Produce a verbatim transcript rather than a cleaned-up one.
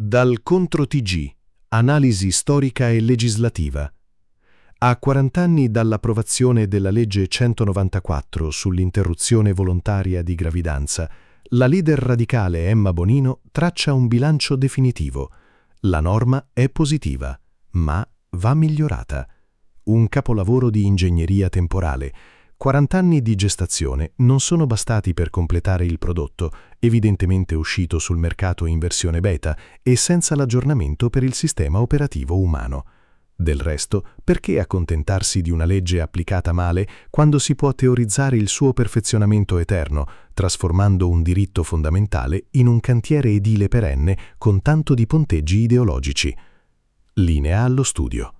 Dal Contro T G, analisi storica e legislativa. A quarant'anni dall'approvazione della legge centonovantaquattro sull'interruzione volontaria di gravidanza, la leader radicale Emma Bonino traccia un bilancio definitivo. La norma è positiva, ma va migliorata. Un capolavoro di ingegneria temporale. quarant'anni di gestazione non sono bastati per completare il prodotto, evidentemente uscito sul mercato in versione beta e senza l'aggiornamento per il sistema operativo umano. Del resto, perché accontentarsi di una legge applicata male quando si può teorizzare il suo perfezionamento eterno, trasformando un diritto fondamentale in un cantiere edile perenne con tanto di ponteggi ideologici? Linea allo studio.